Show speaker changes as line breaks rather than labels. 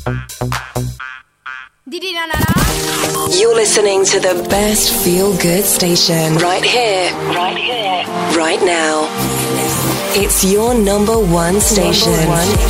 You're listening to the best feel-good station right here, right now. It's your number one station.